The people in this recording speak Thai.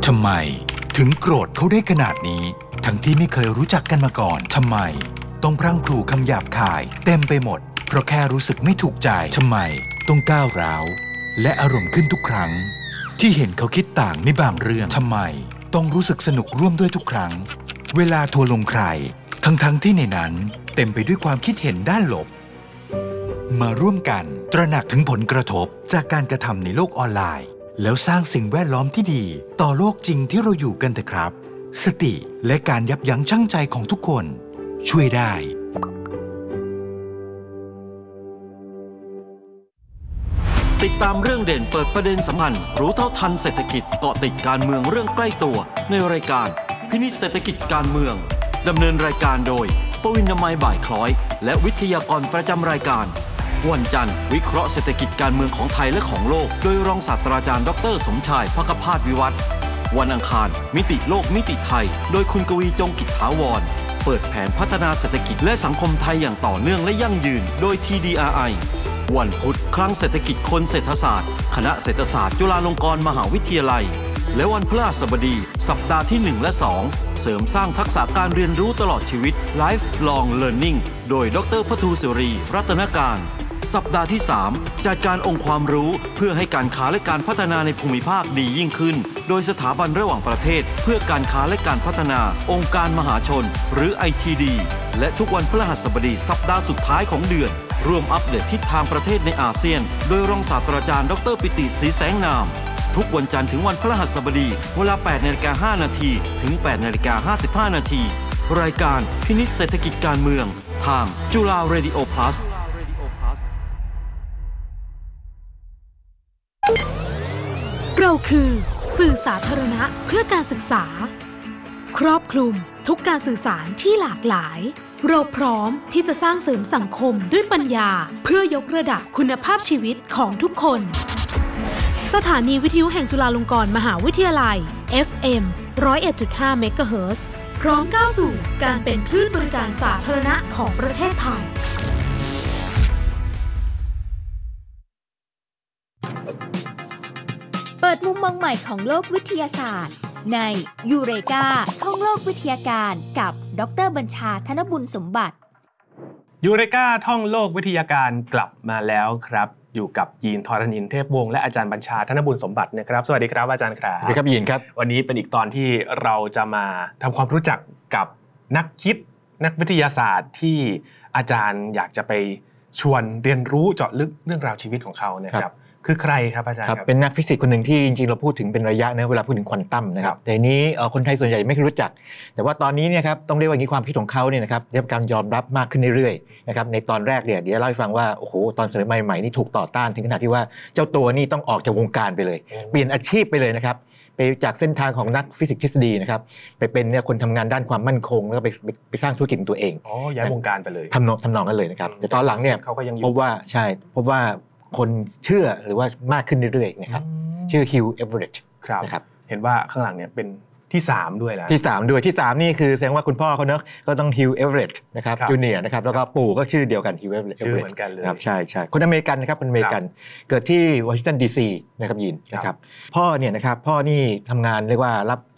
ทำไมถึงโกรธเขาได้ขนาดนี้ทั้งที่ไม่เคยรู้จักกันมาก่อนทำไมต้องพรั่งพรูคำหยาบคายเต็มไปหมดเพราะแค่รู้สึกไม่ถูกใจทำไมต้องก้าวร้าวและอารมณ์ขึ้นทุกครั้งที่เห็นเขาคิดต่างในบางเรื่องทำไมต้องรู้สึกสนุกร่วมด้วยทุกครั้งเวลาทัวร์ลงใครทั้งที่ในนั้นเต็มไปด้วยความคิดเห็นด้านลบมาร่วมกันตระหนักถึงผลกระทบจากการกระทำในโลกออนไลน์แล้วสร้างสิ่งแวดล้อมที่ดีต่อโลกจริงที่เราอยู่กันเถอะครับสติและการยับยั้งชั่งใจของทุกคนช่วยได้ติดตามเรื่องเด่นเปิดประเด็นสำคัญรู้เท่าทันเศรษฐกิจเกาะติดการเมืองเรื่องใกล้ตัวในรายการพินิจเศรษฐกิจการเมืองดำเนินรายการโดยปวิณ มัย บ่ายคล้อยและวิทยากรประจำรายการวันจันทร์วิเคราะห์เศรษฐกิจการเมืองของไทยและของโลกโดยรองศาสตราจารย์ดร.สมชายภคพาสวิวัฒน์วันอังคารมิติโลกมิติไทยโดยคุณกวีจงกิจถาวรเปิดแผนพัฒนาเศรษฐกิจและสังคมไทยอย่างต่อเนื่องและยั่งยืนโดย TDRI วันพุธคลังเศรษฐกิจคนเศรษฐศาสตร์คณะเศรษฐศาสตร์จุฬาลงกรณ์มหาวิทยาลัยและวันพฤหัสบดีสัปดาห์ที่1และ2เสริมสร้างทักษะการเรียนรู้ตลอดชีวิต Lifelong Learning โดยดร.พทูศิรีรัตนการสัปดาห์ที่3จัดการองค์ความรู้เพื่อให้การค้าและการพัฒนาในภูมิภาคดียิ่งขึ้นโดยสถาบันระหว่างประเทศเพื่อการค้าและการพัฒนาองค์การมหาชนหรือ ITD และทุกวันพฤหัสบดีสัปดาห์สุดท้ายของเดือนร่วมอัปเดตทิศทางประเทศในอาเซียนโดยรองศาสตราจารย์ดร.ปิติศรีแสงนามทุกวันจันทร์ถึงวันพฤหัสบดีเวลา 8:05 น.ถึง 8:55 น.รายการพินิจเศรษฐกิจการเมืองทางจุฬา Radio Plus เราคือสื่อสาธารณะเพื่อการศึกษาครอบคลุมทุกการสื่อสารที่หลากหลายเราพร้อมที่จะสร้างเสริมสังคมด้วยปัญญาเพื่อยกระดับคุณภาพชีวิตของทุกคนสถานีวิทยุแห่งจุฬาลงกรณ์มหาวิทยาลัย FM 101.5 เมกะเฮิรตซ์พร้อมก้าวสู่การเป็นคลื่นบริการสาธารณะของประเทศไทยเปิดมุมมองใหม่ของโลกวิทยาศาสตร์ในยูเรกาท่องโลกวิทยาการกับดร.บัญชา ธนบุญสมบัติยูเรกาท่องโลกวิทยาการกลับมาแล้วครับอยู่กับยีน ธรณินทร์เทพวงศ์และอาจารย์บัญชา ธนบุญสมบัตินะครับสวัสดีครับอาจารย์ครับสวัสดีครับยีนครับวันนี้เป็นอีกตอนที่เราจะมาทำความรู้จักกับนักคิดนักวิทยาศาสตร์ที่อาจารย์อยากจะไปชวนเรียนรู้เจาะลึกเรื่องราวชีวิตของเขานะครับคือใครครับอาจารย์ครับเป็นนักฟิสิกส์คนหนึ่งที่จริงๆเราพูดถึงเป็นระยะนะเวลาพูดถึงควอนตัมนะครับแต่นี้คนไทยส่วนใหญ่ไม่รู้จักแต่ว่าตอนนี้เนี่ยครับต้องเรียกว่าอย่างนี้ความคิดของเขาเนี่ยนะครับได้รับการยอมรับมากขึ้นเรื่อยๆนะครับในตอนแรกเนี่ยเดี๋ยวเล่าให้ฟังว่าโอ้โหตอนเสนอใหม่ๆนี่ถูกต่อต้านถึงขนาดที่ว่าเจ้าตัวนี่ต้องออกจากวงการไปเลยเปลี่ยนอาชีพไปเลยนะครับไปจากเส้นทางของนักฟิสิกส์ทฤษฎีนะครับไปเป็นเนี่ยคนทำงานด้านความมั่นคงแล้วก็ไปสร้างธุรกิจตัวเองย้ายวงการไปเลยทำนองกันเลยนะครับแต่ตอนหลังเนี่ยพบว่าคนเชื่อหรือว่ามากขึ้นเรื่อยๆนะครับชื่อฮิว เอเวอเรจนะครับเห็นว่าข้างหลังเนี่ยเป็นที่3ด้วยแล้วที่3ด้วยที่3นี่คือแสดงว่าคุณพ่อเขาเนอะก็ต้องฮิว เอเวอเรจนะครับจูเนียร์นะครับแล้วก็ปู่ก็ชื่อเดียวกันฮิว เอเวอเรจชื่อเหมือนกันเลยครับใช่คนอเมริกันนะครับคนอเมริกันเกิดที่วอชิงตันดีซีนะครับยินนะครับพ่อเนี่ยนะครับพ่อนี่ทำงานเรียกว่ารับ